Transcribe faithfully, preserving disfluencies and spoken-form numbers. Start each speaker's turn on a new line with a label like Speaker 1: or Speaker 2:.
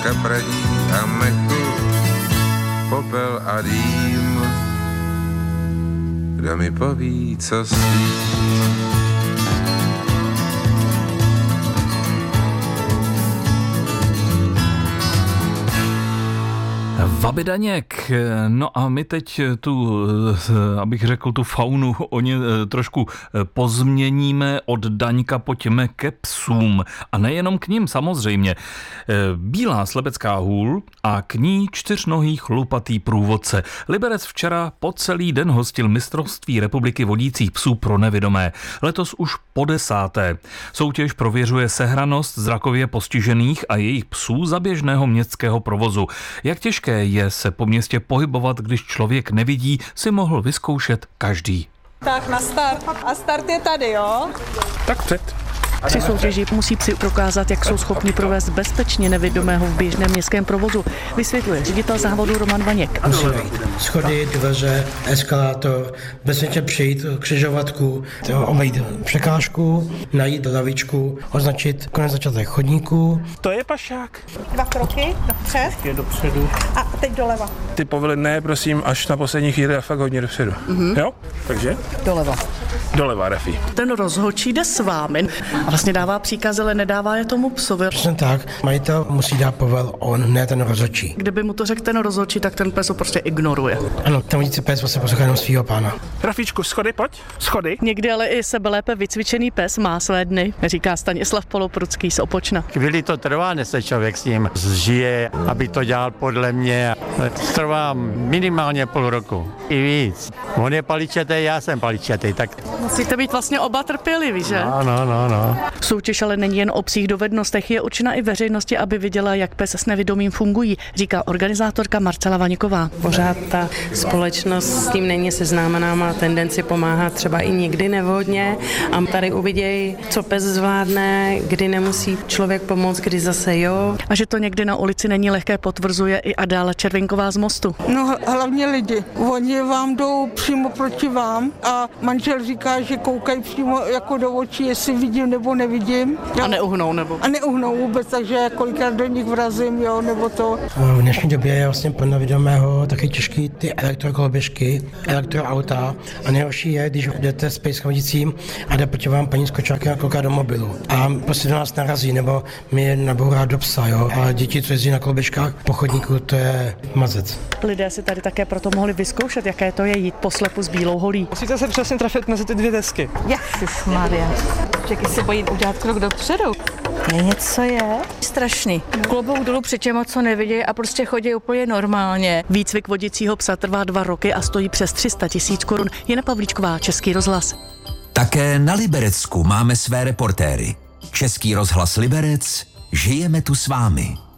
Speaker 1: kapradí a mechu, popel a dým. Kdo mi poví, co s tím?
Speaker 2: Vaby Daněk, no a my teď tu, abych řekl, tu faunu o ně trošku pozměníme, od Daňka pojďme ke psům. A nejenom k ním samozřejmě. Bílá slebecká hůl a k ní čtyřnohý chlupatý průvodce. Liberec včera po celý den hostil mistrovství republiky vodících psů pro nevidomé. Letos už po desáté. Soutěž prověřuje sehranost zrakově postižených a jejich psů za běžného městského provozu. Jak těžké je se po městě pohybovat, když člověk nevidí, si mohl vyzkoušet každý.
Speaker 3: Tak na start. A start je tady, jo?
Speaker 4: Tak před.
Speaker 5: Při soutěži musí psi prokázat, jak jsou schopni provést bezpečně nevidomého v běžném městském provozu, vysvětluje ředitel závodu Roman Vaněk.
Speaker 6: Musí najít schody, dveře, eskalátor, bezpečně přijít křižovatku, obejít překážku, najít lavičku, označit konec začátek chodníku.
Speaker 4: To je pašák.
Speaker 3: Dva kroky, dopřed.
Speaker 4: Je dopředu.
Speaker 3: A teď doleva.
Speaker 4: Ty povedné, prosím, až na poslední chvíli a fakt hodně dopředu. Mm-hmm. Jo? Takže?
Speaker 5: Doleva.
Speaker 4: Doleva, Refi.
Speaker 5: Ten rozhodčí jde s vámi a vlastně dává příkaz, ale nedává je tomu psovi.
Speaker 6: Přesně tak, majitel musí dát povel, on, ne ten rozhodčí.
Speaker 5: Kdyby mu to řekl ten rozhodčí, tak ten pes ho prostě ignoruje.
Speaker 6: Ano, ten vodící pes vlastně poslouchá jenom svýho pána.
Speaker 4: Rafičku, schody, pojď. Schody.
Speaker 5: Někdy ale i sebelépe vycvičený pes má své dny, říká Stanislav Poloprucký z Opočna.
Speaker 7: Chvíli to trvá, než se člověk s ním zžije, aby to dělal podle mě. Trvá minimálně půl roku. I víc. On je paličetý, já jsem paličetý, tak...
Speaker 5: Musíte být vlastně oba trpěliví, že?
Speaker 7: No, no, no, no.
Speaker 5: Soutěž ale není jen o psích dovednostech, je určena i veřejnosti, aby viděla, jak pes s nevidomým fungují, říká organizátorka Marcela Vaněková.
Speaker 8: Pořád ta společnost s tím není seznámená, má tendenci pomáhat třeba i někdy nevhodně a tady uvidějí, co pes zvládne, kdy nemusí člověk pomoct, kdy zase jo.
Speaker 5: A že to někdy na ulici není lehké, potvrzuje i Adála Červinková z Mostu.
Speaker 3: No hlavně lidi. Oni vám jdou přímo proti vám a manžel říká, že koukají přímo jako do očí, jestli vidím nebo nevidím.
Speaker 5: A neuhnou nebo?
Speaker 3: A neuhnou vůbec, takže kolikrát do nich vrazím, jo, nebo to.
Speaker 6: V dnešní době je vlastně pro nevidomého taky těžký ty elektrokoloběžky, elektroauta a nejhorší je, když jdete s pejskem vodícím a jde proti vám paní s kočárkem a kouká do mobilu. A prostě do nás narazí, nebo mi nabourá do psa, jo. A děti, co jezdí na koloběžkách po chodníku, to je mazec.
Speaker 5: Lidé si tady také proto mohli vyzkoušet, jaké to je jít po slepu s bílou holí.
Speaker 9: Musíte se přesně trefit mezi ty dvě desky.
Speaker 10: Ježišmarja. Čeky se bojí udělat krok dopředu. Je něco je? Strašný. Klobouk dolů před těma, co nevidějí a prostě chodí úplně normálně.
Speaker 5: Výcvik vodícího psa trvá dva roky a stojí přes tři sta tisíc korun. Jana Pavlíčková, Český rozhlas.
Speaker 11: Také na Liberecku máme své reportéry. Český rozhlas Liberec, žijeme tu s vámi.